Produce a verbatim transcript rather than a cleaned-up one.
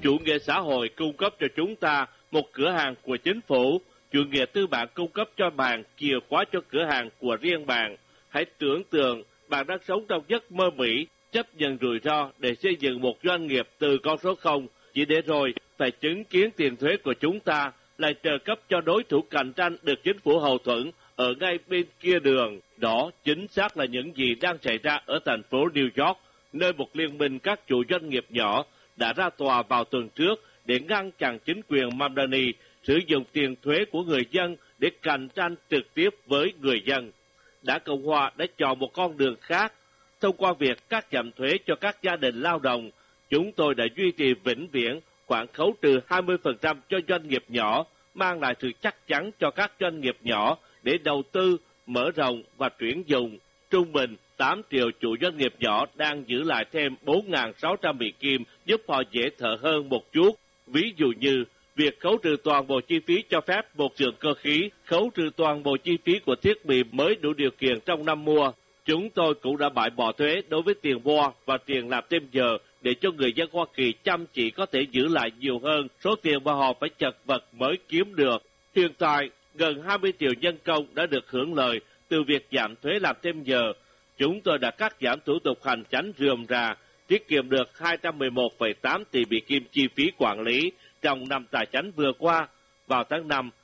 Chủ nghĩa xã hội cung cấp cho chúng ta một cửa hàng của chính phủ, chủ nghĩa tư bản cung cấp cho bạn chìa khóa cho cửa hàng của riêng bạn. Hãy tưởng tượng bạn đang sống trong giấc mơ Mỹ, chấp nhận rủi ro để xây dựng một doanh nghiệp từ con số không, chỉ để rồi phải chứng kiến tiền thuế của chúng ta lại trợ cấp cho đối thủ cạnh tranh được chính phủ hậu thuẫn ở ngay bên kia đường. Đó chính xác là những gì đang xảy ra ở thành phố New York, nơi một liên minh các chủ doanh nghiệp nhỏ đã ra tòa vào tuần trước để ngăn chặn chính quyền Mamdani sử dụng tiền thuế của người dân để cạnh tranh trực tiếp với người dân. Đảng Cộng hòa đã chọn một con đường khác. Thông qua việc cắt giảm thuế cho các gia đình lao động, chúng tôi đã duy trì vĩnh viễn khoản khấu trừ hai mươi phần trăm cho doanh nghiệp nhỏ, mang lại sự chắc chắn cho các doanh nghiệp nhỏ để đầu tư, mở rộng và tuyển dụng. Trung bình, tám triệu chủ doanh nghiệp nhỏ đang giữ lại thêm bốn nghìn sáu trăm Mỹ Kim giúp họ dễ thở hơn một chút. Ví dụ như, việc khấu trừ toàn bộ chi phí cho phép một xưởng cơ khí, khấu trừ toàn bộ chi phí của thiết bị mới đủ điều kiện trong năm mua. Chúng tôi cũng đã bãi bỏ thuế đối với tiền boa và tiền làm thêm giờ để cho người dân Hoa Kỳ chăm chỉ có thể giữ lại nhiều hơn số tiền mà họ phải chật vật mới kiếm được. Hiện tại, gần hai mươi triệu nhân công đã được hưởng lợi từ việc giảm thuế làm thêm giờ. Chúng tôi đã cắt giảm thủ tục hành chánh rườm rà, tiết kiệm được hai trăm mười một phẩy tám tỷ Mỹ Kim chi phí quản lý trong năm tài chánh vừa qua. Vào tháng năm,